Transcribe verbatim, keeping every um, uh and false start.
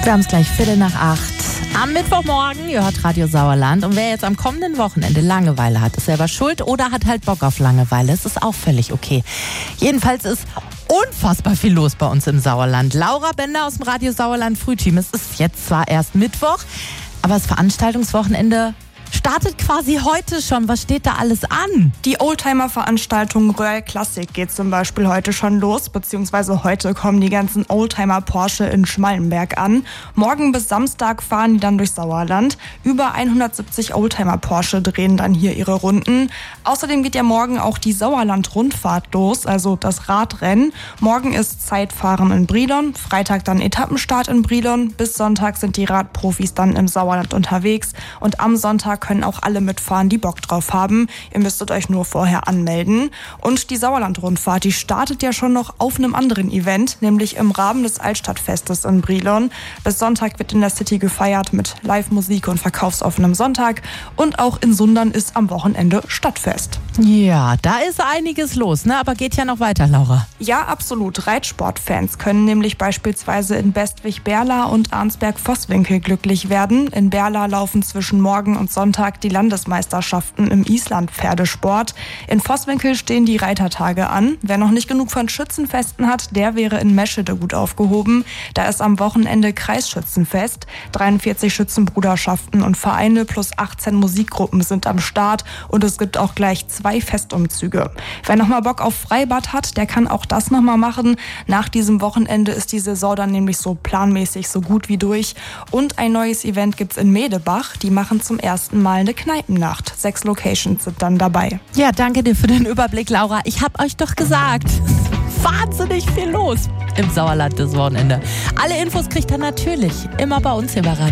Wir haben es gleich Viertel nach acht. Am Mittwochmorgen, ihr hört Radio Sauerland. Und wer jetzt am kommenden Wochenende Langeweile hat, ist selber schuld oder hat halt Bock auf Langeweile. Es ist auch völlig okay. Jedenfalls ist unfassbar viel los bei uns im Sauerland. Laura Bender aus dem Radio Sauerland Frühteam. Es ist jetzt zwar erst Mittwoch, aber das Veranstaltungswochenende startet quasi heute schon. Was steht da alles an? Die Oldtimer-Veranstaltung Royal Classic geht zum Beispiel heute schon los, beziehungsweise heute kommen die ganzen Oldtimer Porsche in Schmallenberg an. Morgen bis Samstag fahren die dann durch Sauerland. Über hundertsiebzig Oldtimer Porsche drehen dann hier ihre Runden. Außerdem geht ja morgen auch die Sauerland-Rundfahrt los, also das Radrennen. Morgen ist Zeitfahren in Brilon, Freitag dann Etappenstart in Brilon. Bis Sonntag sind die Radprofis dann im Sauerland unterwegs und am Sonntag können auch alle mitfahren, die Bock drauf haben. Ihr müsstet euch nur vorher anmelden. Und die Sauerland-Rundfahrt, die startet ja schon noch auf einem anderen Event, nämlich im Rahmen des Altstadtfestes in Brilon. Bis Sonntag wird in der City gefeiert mit Live-Musik und verkaufsoffenem Sonntag. Und auch in Sundern ist am Wochenende Stadtfest. Ja, da ist einiges los, ne? Aber geht ja noch weiter, Laura. Ja, absolut. Reitsportfans können nämlich beispielsweise in Bestwig-Berla und Arnsberg-Vosswinkel glücklich werden. In Berla laufen zwischen morgen und Sonntag die Landesmeisterschaften im Island-Pferdesport. In Vosswinkel stehen die Reitertage an. Wer noch nicht genug von Schützenfesten hat, der wäre in Meschede gut aufgehoben. Da ist am Wochenende Kreisschützenfest. dreiundvierzig Schützenbruderschaften und Vereine plus achtzehn Musikgruppen sind am Start und es gibt auch gleich zwei Festumzüge. Wer noch mal Bock auf Freibad hat, der kann auch das noch mal machen. Nach diesem Wochenende ist die Saison dann nämlich so planmäßig so gut wie durch. Und ein neues Event gibt's in Medebach. Die machen zum ersten Mal eine Kneipennacht. Sechs Locations sind dann dabei. Ja, danke dir für den Überblick, Laura. Ich hab euch doch gesagt, wahnsinnig viel los im Sauerland das Wochenende. Alle Infos kriegt ihr natürlich immer bei uns hier bei Radio